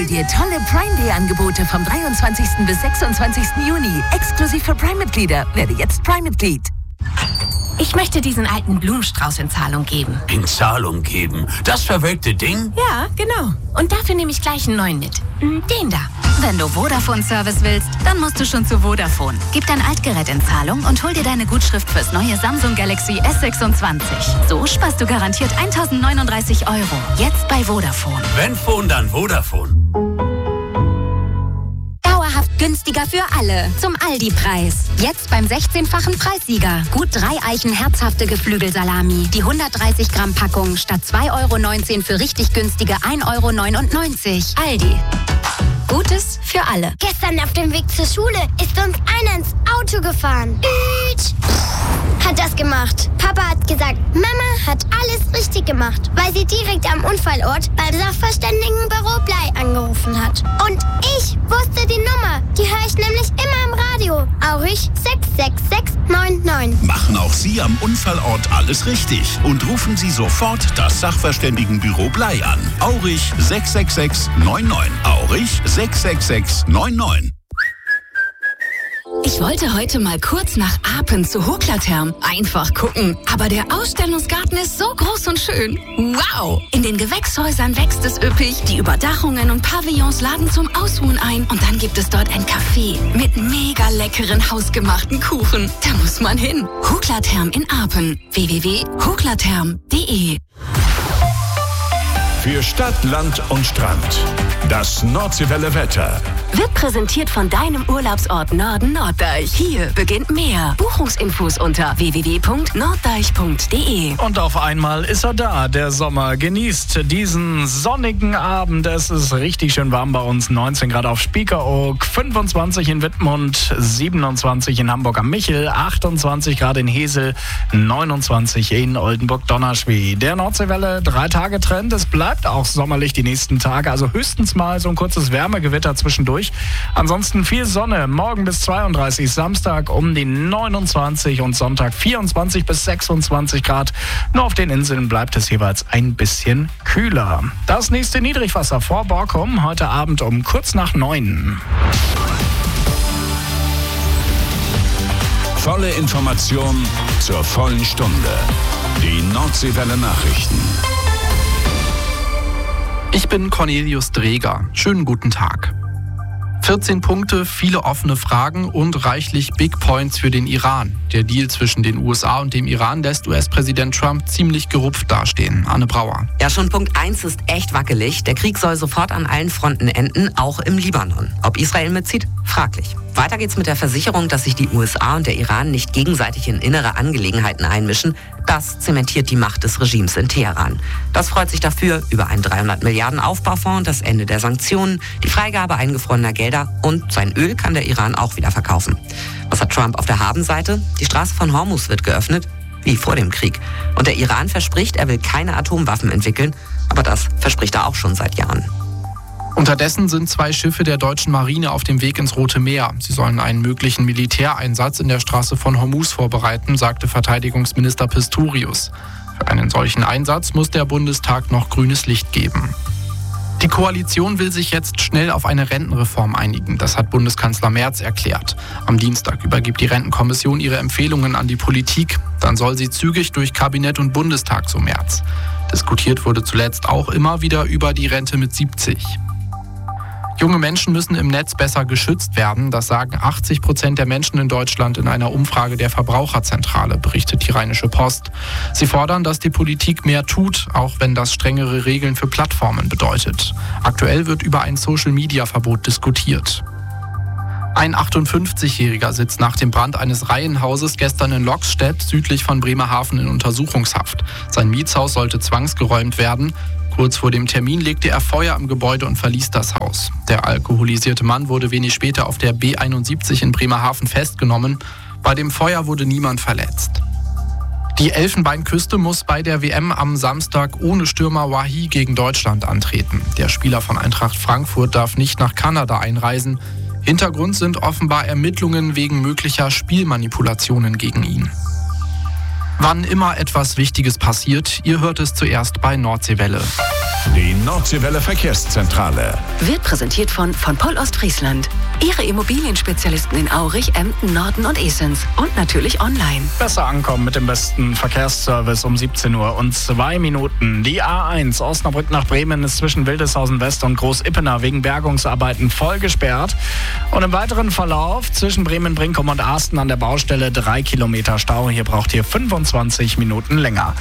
Hol dir tolle Prime Day Angebote vom 23. bis 26. Juni. Exklusiv für Prime-Mitglieder. Werde jetzt Prime-Mitglied. Ich möchte diesen alten Blumenstrauß in Zahlung geben. In Zahlung geben? Das verwelkte Ding? Ja, genau. Und dafür nehme ich gleich einen neuen mit. Den da. Wenn du Vodafone-Service willst, dann musst du schon zu Vodafone. Gib dein Altgerät in Zahlung und hol dir deine Gutschrift fürs neue Samsung Galaxy S26. So sparst du garantiert 1.039 €. Jetzt bei Vodafone. Wenn Phone, dann Vodafone. Günstiger für alle. Zum Aldi-Preis. Jetzt beim 16-fachen Preissieger. Gut 3 Eichen herzhafte Geflügelsalami. Die 130 Gramm Packung statt 2,19 € für richtig günstige 1,99 €. Aldi. Gutes für alle. Gestern auf dem Weg zur Schule ist uns einer ins Auto gefahren. Hat das gemacht. Papa hat gesagt, Mama hat alles richtig gemacht, weil sie direkt am Unfallort beim Sachverständigenbüro Blei angerufen hat. Und ich wusste die Nummer. Die höre ich nämlich immer im Radio. Aurich 66699. Machen auch Sie am Unfallort alles richtig und rufen Sie sofort das Sachverständigenbüro Blei an. Aurich 66699. Aurich 66699. Ich wollte heute mal kurz nach Apen zu Hoklatherm. Einfach gucken. Aber der Ausstellungsgarten ist so groß und schön. Wow! In den Gewächshäusern wächst es üppig. Die Überdachungen und Pavillons laden zum Ausruhen ein. Und dann gibt es dort ein Café mit mega leckeren hausgemachten Kuchen. Da muss man hin. Hoklatherm in Apen. www.hoklatherm.de. Für Stadt, Land und Strand. Das Nordseewelle Wetter. Wird präsentiert von deinem Urlaubsort Norden Norddeich. Hier beginnt mehr. Buchungsinfos unter www.norddeich.de. Und auf einmal ist er da, der Sommer. Genießt diesen sonnigen Abend. Es ist richtig schön warm bei uns. 19 Grad auf Spiekeroog, 25 in Wittmund, 27 in Hamburg am Michel, 28 Grad in Hesel, 29 in Oldenburg-Donnerschwie. Der Nordseewelle 3-Tage-Trend. Es bleibt auch sommerlich die nächsten Tage. Also höchstens mal so ein kurzes Wärmegewitter zwischendurch. Ansonsten viel Sonne, morgen bis 32, Samstag um die 29 und Sonntag 24 bis 26 Grad. Nur auf den Inseln bleibt es jeweils ein bisschen kühler. Das nächste Niedrigwasser vor Borkum heute Abend um kurz nach 9. Volle Information zur vollen Stunde. Die Nordseewelle Nachrichten. Ich bin Cornelius Dreger. Schönen guten Tag. 14 Punkte, viele offene Fragen und reichlich Big Points für den Iran. Der Deal zwischen den USA und dem Iran lässt US-Präsident Trump ziemlich gerupft dastehen. Anne Brauer. Ja, schon Punkt 1 ist echt wackelig. Der Krieg soll sofort an allen Fronten enden, auch im Libanon. Ob Israel mitzieht? Fraglich. Weiter geht's mit der Versicherung, dass sich die USA und der Iran nicht gegenseitig in innere Angelegenheiten einmischen. Das zementiert die Macht des Regimes in Teheran. Das freut sich dafür über einen 300 Milliarden Aufbaufonds, das Ende der Sanktionen, die Freigabe eingefrorener Gelder und sein Öl kann der Iran auch wieder verkaufen. Was hat Trump auf der Habenseite? Die Straße von Hormuz wird geöffnet, wie vor dem Krieg. Und der Iran verspricht, er will keine Atomwaffen entwickeln, aber das verspricht er auch schon seit Jahren. Unterdessen sind 2 Schiffe der deutschen Marine auf dem Weg ins Rote Meer. Sie sollen einen möglichen Militäreinsatz in der Straße von Hormuz vorbereiten, sagte Verteidigungsminister Pistorius. Für einen solchen Einsatz muss der Bundestag noch grünes Licht geben. Die Koalition will sich jetzt schnell auf eine Rentenreform einigen. Das hat Bundeskanzler Merz erklärt. Am Dienstag übergibt die Rentenkommission ihre Empfehlungen an die Politik. Dann soll sie zügig durch Kabinett und Bundestag, so Merz. Diskutiert wurde zuletzt auch immer wieder über die Rente mit 70. Junge Menschen müssen im Netz besser geschützt werden. Das sagen 80% der Menschen in Deutschland in einer Umfrage der Verbraucherzentrale, berichtet die Rheinische Post. Sie fordern, dass die Politik mehr tut, auch wenn das strengere Regeln für Plattformen bedeutet. Aktuell wird über ein Social-Media-Verbot diskutiert. Ein 58-Jähriger sitzt nach dem Brand eines Reihenhauses gestern in Loxstedt, südlich von Bremerhaven, in Untersuchungshaft. Sein Mietshaus sollte zwangsgeräumt werden. Kurz vor dem Termin legte er Feuer im Gebäude und verließ das Haus. Der alkoholisierte Mann wurde wenig später auf der B71 in Bremerhaven festgenommen. Bei dem Feuer wurde niemand verletzt. Die Elfenbeinküste muss bei der WM am Samstag ohne Stürmer Wahi gegen Deutschland antreten. Der Spieler von Eintracht Frankfurt darf nicht nach Kanada einreisen. Hintergrund sind offenbar Ermittlungen wegen möglicher Spielmanipulationen gegen ihn. Wann immer etwas Wichtiges passiert, ihr hört es zuerst bei Nordseewelle. Die Nordseewelle Verkehrszentrale Wird präsentiert von Poll Ostfriesland. Ihre Immobilienspezialisten in Aurich, Emden, Norden und Esens. Und natürlich online. Besser ankommen mit dem besten Verkehrsservice um 17 Uhr und 2 Minuten. Die A1 Osnabrück nach Bremen ist zwischen Wildeshausen West und Groß-Ippener wegen Bergungsarbeiten voll gesperrt. Und im weiteren Verlauf zwischen Bremen-Brinkum und Arsten an der Baustelle 3 Kilometer Stau. Hier braucht ihr 25 Minuten länger.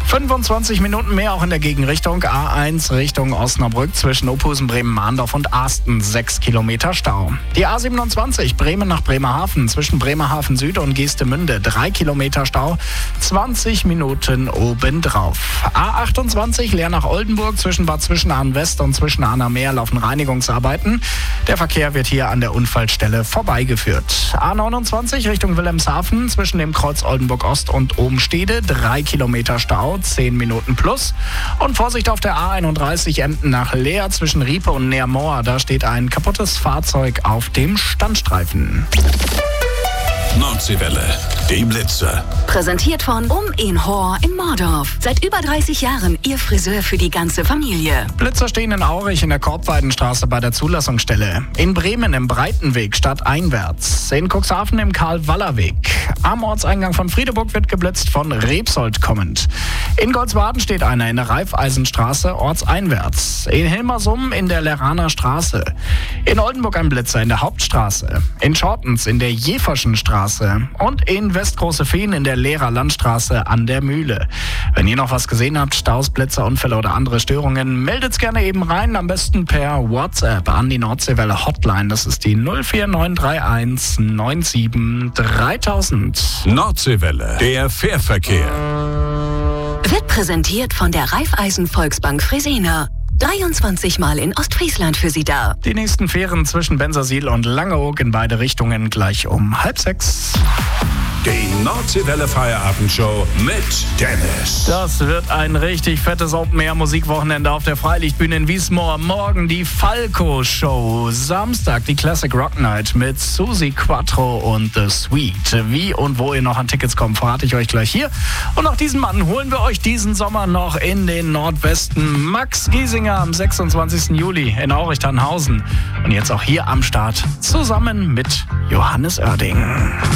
25 Minuten mehr auch in der Gegenrichtung. A1 Richtung Osnabrück zwischen Ophusen, Bremen-Mahndorf und Arsten 6 Kilometer Stau. Die A27 Bremen nach Bremerhaven zwischen Bremerhaven Süd und Geestemünde 3 Kilometer Stau, 20 Minuten obendrauf. A28 Leer nach Oldenburg zwischen Bad Zwischenahn West und Zwischenahner Meer laufen Reinigungsarbeiten. Der Verkehr wird hier an der Unfallstelle vorbeigeführt. A29 Richtung Wilhelmshaven zwischen dem Kreuz Oldenburg Ost und Obenstede 3 Kilometer Stau, 10 Minuten plus. Und Vorsicht auf der A31 Emden nach Leer zwischen Riepe und Neermoor. Da steht ein kaputtes Fahrzeug auf dem Standstreifen. Nordseewelle, die Blitzer. Präsentiert von Inhor in Mordorf. Seit über 30 Jahren Ihr Friseur für die ganze Familie. Blitzer stehen in Aurich in der Korbweidenstraße bei der Zulassungsstelle. In Bremen im Breitenweg stadteinwärts. In Cuxhaven im Karl-Waller-Weg. Am Ortseingang von Friedeburg wird geblitzt von Rebsold kommend. In Goldsbaden steht einer in der Raiffeisenstraße ortseinwärts. In Hilmersum in der Leraner Straße. In Oldenburg ein Blitzer in der Hauptstraße. In Schortens in der Jeferschen Straße. Und in Westgroße-Fehn in der Lehrer Landstraße an der Mühle. Wenn ihr noch was gesehen habt, Staus, Blitzer, Unfälle oder andere Störungen, meldet's gerne eben rein, am besten per WhatsApp an die Nordseewelle Hotline. Das ist die 04931 97 3000. Nordseewelle, der Fährverkehr. Wird präsentiert von der Raiffeisen Volksbank Fresenier. 23 Mal in Ostfriesland für Sie da. Die nächsten Fähren zwischen Bensersiel und Langeoog in beide Richtungen gleich um 5:30. Die Nordseewelle Feierabendshow mit Dennis. Das wird ein richtig fettes Open-Air-Musikwochenende auf der Freilichtbühne in Wiesmoor. Morgen die Falco-Show. Samstag die Classic Rock Night mit Susi Quattro und The Sweet. Wie und wo ihr noch an Tickets kommt, verrate ich euch gleich hier. Und auch diesen Mann holen wir euch diesen Sommer noch in den Nordwesten. Max Giesinger am 26. Juli in Aurich-Tannhausen. Und jetzt auch hier am Start zusammen mit Johannes Oerding.